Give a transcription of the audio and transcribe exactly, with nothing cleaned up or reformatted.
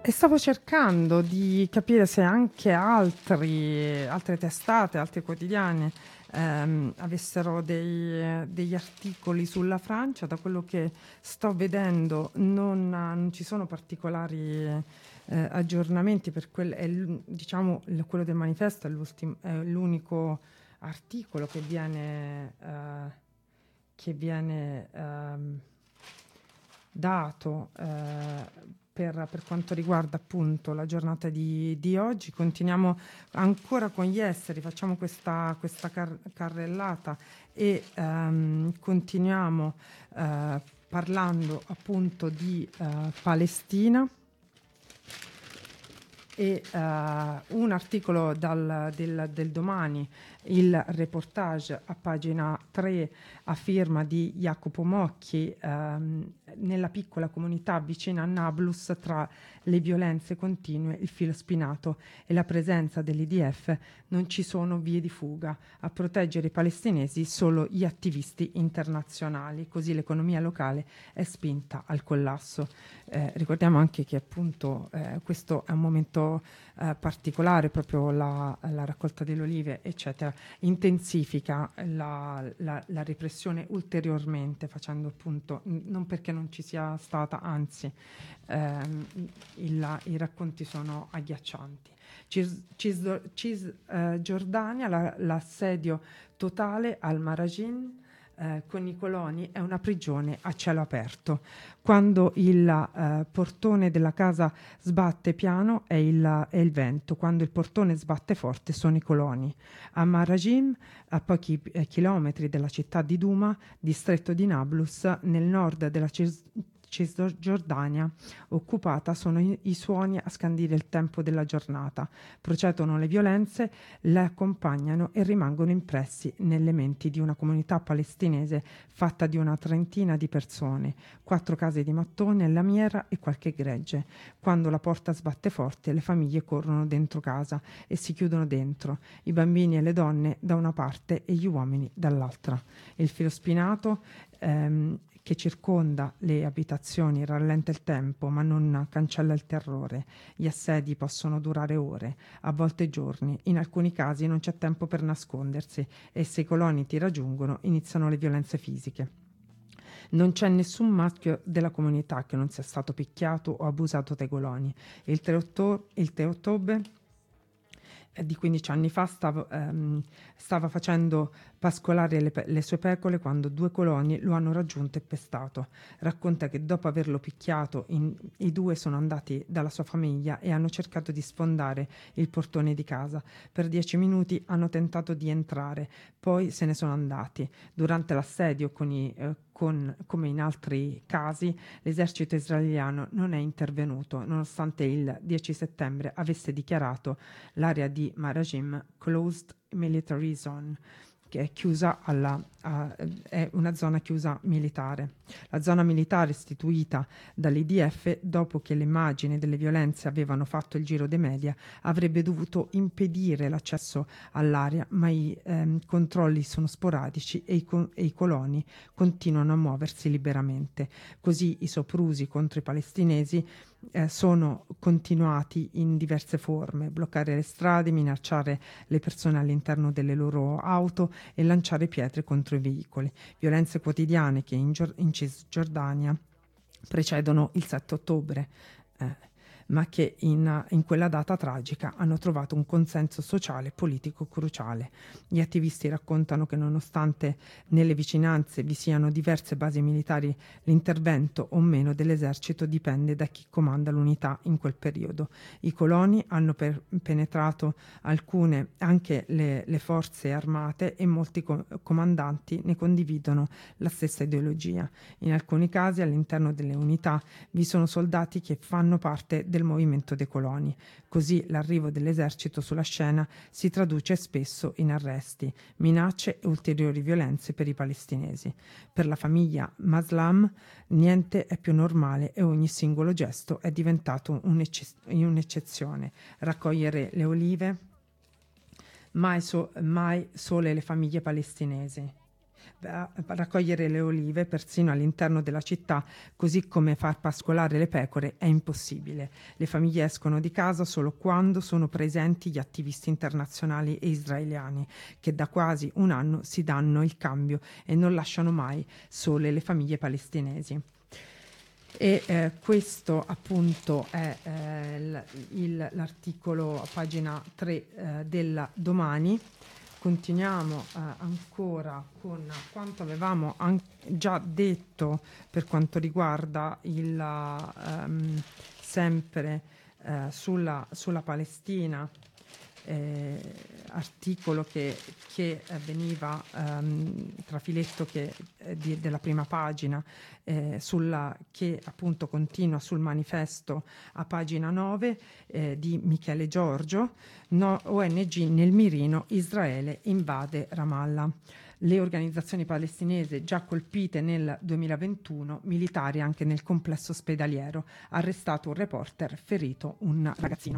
e stavo cercando di capire se anche altri, altre testate, altri quotidiani ehm, avessero dei, degli articoli sulla Francia. Da quello che sto vedendo non, non ci sono particolari eh, aggiornamenti per quel, è, l- diciamo il- quello del manifesto è, l'ultim- è l'unico articolo che viene, eh, che viene ehm, dato eh, per, per quanto riguarda appunto la giornata di, di oggi. Continuiamo ancora con gli esteri, facciamo questa, questa car- carrellata e ehm, continuiamo eh, parlando appunto di eh, Palestina. E uh, un articolo dal, del, del Domani, il reportage a pagina tre a firma di Jacopo Mocchi, ehm, nella piccola comunità vicina a Nablus, tra le violenze continue, il filo spinato e la presenza dell'I D F, non ci sono vie di fuga. A proteggere i palestinesi solo gli attivisti internazionali, così l'economia locale è spinta al collasso. Eh, ricordiamo anche che appunto eh, questo è un momento eh, particolare, proprio la, la raccolta delle olive eccetera intensifica la, la, la repressione ulteriormente, facendo appunto, non perché non ci sia stata, anzi ehm, il, i racconti sono agghiaccianti. Cis, Cis, Cisgiordania, la, l'assedio totale al Maragin Eh, con i coloni è una prigione a cielo aperto. Quando il eh, portone della casa sbatte piano è il, è il vento, quando il portone sbatte forte sono i coloni. A Maragim, a pochi eh, chilometri dalla città di Duma, distretto di Nablus, nel nord della Cis- Cisgiordania occupata, sono i, i suoni a scandire il tempo della giornata. Procedono le violenze, le accompagnano e rimangono impressi nelle menti di una comunità palestinese fatta di una trentina di persone, quattro case di mattone, lamiera e qualche gregge. Quando la porta sbatte forte, le famiglie corrono dentro casa e si chiudono dentro, i bambini e le donne da una parte e gli uomini dall'altra. Il filo spinato ehm, che circonda le abitazioni rallenta il tempo ma non cancella il terrore. Gli assedi possono durare ore, a volte giorni, in alcuni casi non c'è tempo per nascondersi e se i coloni ti raggiungono iniziano le violenze fisiche. Non c'è nessun maschio della comunità che non sia stato picchiato o abusato dai coloni. Il tre ottobre di quindici anni fa stava, ehm, stava facendo pascolare le, pe- le sue pecore quando due coloni lo hanno raggiunto e pestato. Racconta che dopo averlo picchiato in, i due sono andati dalla sua famiglia e hanno cercato di sfondare il portone di casa. Per dieci minuti hanno tentato di entrare, poi se ne sono andati. Durante l'assedio, con i, eh, con, come in altri casi, l'esercito israeliano non è intervenuto, nonostante il dieci settembre avesse dichiarato l'area di Maragim Closed Military Zone, che è chiusa alla, a, è una zona chiusa militare. La zona militare istituita dall'I D F, dopo che le immagini delle violenze avevano fatto il giro dei media, avrebbe dovuto impedire l'accesso all'area, ma i ehm, controlli sono sporadici e i, con- e i coloni continuano a muoversi liberamente. Così i soprusi contro i palestinesi Eh, sono continuati in diverse forme: bloccare le strade, minacciare le persone all'interno delle loro auto e lanciare pietre contro i veicoli. Violenze quotidiane che in, Gior- in Cisgiordania precedono il sette ottobre. Eh, ma che in, in quella data tragica hanno trovato un consenso sociale e politico cruciale. Gli attivisti raccontano che nonostante nelle vicinanze vi siano diverse basi militari, l'intervento o meno dell'esercito dipende da chi comanda l'unità in quel periodo. I coloni hanno per, penetrato alcune, anche le, le forze armate, e molti co- comandanti ne condividono la stessa ideologia. In alcuni casi all'interno delle unità vi sono soldati che fanno parte del movimento dei coloni. Così l'arrivo dell'esercito sulla scena si traduce spesso in arresti, minacce e ulteriori violenze per i palestinesi. Per la famiglia Maslam niente è più normale e ogni singolo gesto è diventato un'ecce- un'eccezione. Raccogliere le olive, mai, so- mai sole le famiglie palestinesi. eh, raccogliere le olive persino all'interno della città, così come far pascolare le pecore, è impossibile. Le famiglie escono di casa solo quando sono presenti gli attivisti internazionali e israeliani, che da quasi un anno si danno il cambio e non lasciano mai sole le famiglie palestinesi. E eh, questo appunto è eh, l- il- l'articolo a pagina tre eh, della Domani. Continuiamo eh, ancora con quanto avevamo an- già detto per quanto riguarda il ehm, sempre eh, sulla, sulla Palestina. Eh, articolo che, che eh, veniva ehm, trafiletto che, eh, di, della prima pagina eh, sulla, che appunto continua sul manifesto a pagina nove eh, di Michele Giorgio, no, O N G nel mirino, Israele invade Ramallah. Le organizzazioni palestinesi già colpite nel duemilaventuno, militari anche nel complesso ospedaliero, arrestato un reporter, ferito un ragazzino.